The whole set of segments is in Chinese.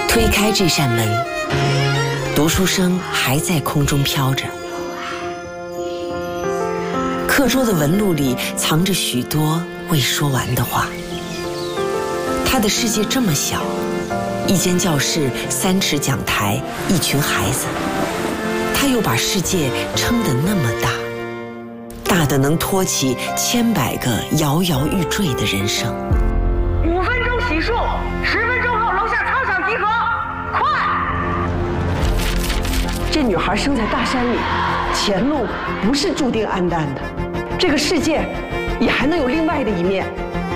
推开这扇门，读书声还在空中飘着。课桌的纹路里藏着许多未说完的话。他的世界这么小，一间教室，3尺讲台，一群孩子，他又把世界撑得那么大，大得能托起千百个摇摇欲坠的人生。 5分钟洗漱，10分钟后楼下操场集合，快！ 这女孩生在大山里，前路不是注定暗淡的，这个世界也还能有另外的一面。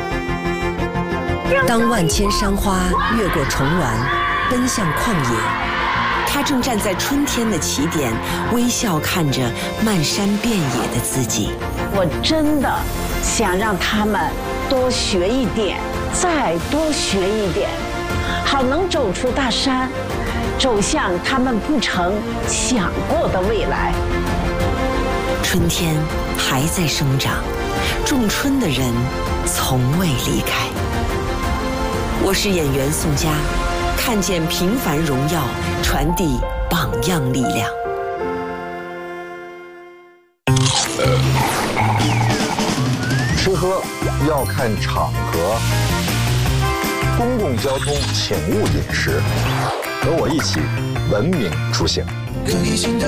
当万千山花越过重峦，奔向旷野，他正站在春天的起点，微笑看着漫山遍野的自己。 我真的想让他们多学一点，再多学一点，好能走出大山，走向他们不曾想过的未来。 春天还在生长，种春的人从未离开。我是演员宋佳，看见平凡荣耀，传递榜样力量。 吃喝要看场合，公共交通请勿饮食，和我一起文明出行。